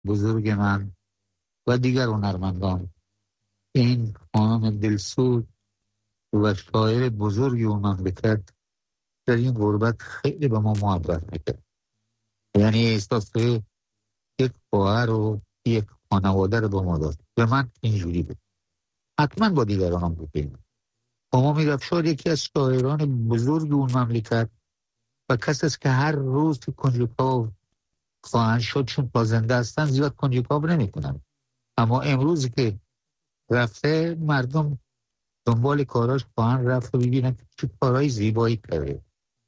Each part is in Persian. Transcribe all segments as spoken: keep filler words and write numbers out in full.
بزرگ من و دیگر هنرمندان، این خانم دلسوز و شاعر بزرگی اون مملکت در این غربت خیلی به ما محبت میکرد. یعنی احساس یک خواهر و یک خانواده رو به ما داد. به من اینجوری بود، حتما با دیگران هم بود. امامی رفشار یکی از شاعران بزرگ اون مملکت و کسی است که هر روز تو کنجکاو خواهند شد، چون تا زنده هستن زیاد کنجکاو نمی کنن. اما امروزی که رفته، مردم دنبال کاراش خواهند رفت و ببینن چه کارهای زیبایی کرده.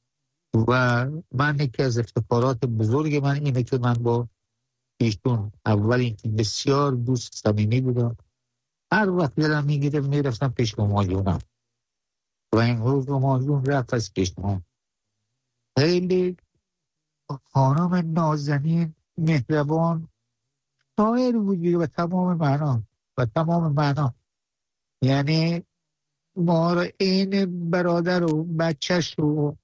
و من یکی از افتخارات بزرگ من اینه که من با ایشون اول اینکه بسیار دوست صمیمی بودم. هر وقت دلم میگیره میرفتم پیش ماجونم و امروز ماجون رفت از پیش ما. خیلی خانم نازنین، مهربان، شاعر بودی و تمام معنا و تمام معنا. یعنی ما رو این برادر و بچهش رو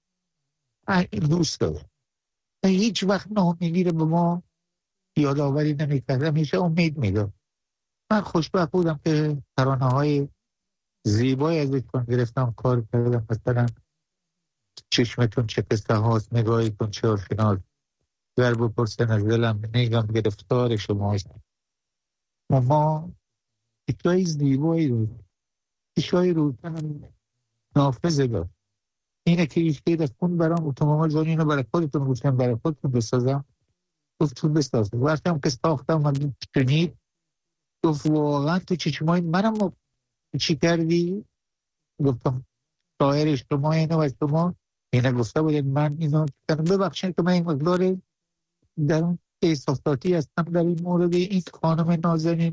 دوست داره. هیچ وقت ناامیدی رو به ما یادآوری نمی‌کرد، همیشه امید میداد. من خوشبخت بودم که ترانه های زیبایی از ایشون گرفتم کار کردم. مثلا چشمتون چه قصه هاست، نگاهتون چه آشناست، گر بپرسن از دلم نگم گرفتار شماست. و ما ایشای زیبایی رو ایشای رو نافذه دار اینه که ایشای دستون برام اتومبیل جان اینو برای خودتون گفتم برای خودتون بسازم. گفتون بسازم. وقتم که ساختم من شنید گفت واقعا تو چشمای منم چی کردی؟ گفتم شاعر شما اینو و شما اینه گفته بودید من اینو ببخشید که من این مقدار در اون احساساتی هستم در این مورد. این خانم نازنین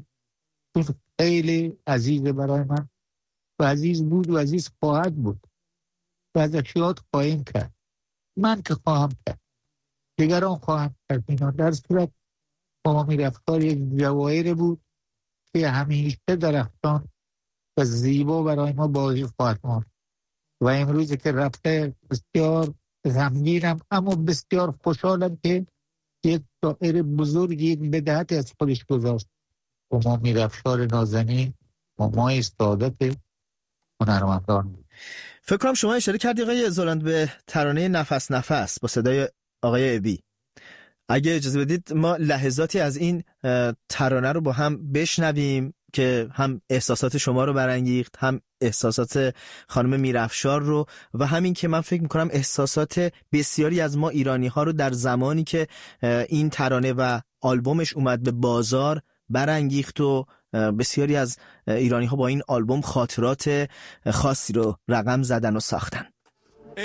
خیلی عزیزه برای من و عزیز بود و عزیز خواهد بود و ازش یاد خواهیم کرد. من که خواهم کرد، دیگران خواهم کرد. اینا در صورت امامی رفشار یک جواهر بود که همیشه درختان و زیبا برای ما باقی خواهد ماند. و امروزی که رفته بسیار غمگینم اما بسیار خوشحالم که یک شاعر بزرگ یک بدعت از خودش گذاشت. امامی رفشار نازنین مامای سعادت هنرمندان. فکر کنم شما اشاره کردی آقای زولاند به ترانه نفس نفس با صدای آقای ابی. اگه اجازه بدید ما لحظاتی از این ترانه رو با هم بشنویم که هم احساسات شما رو برانگیخت، هم احساسات خانم میرافشار رو و همین که من فکر میکنم احساسات بسیاری از ما ایرانی ها رو در زمانی که این ترانه و آلبومش اومد به بازار برانگیخت و بسیاری از ایرانی ها با این آلبوم خاطرات خاصی رو رقم زدن و ساختن.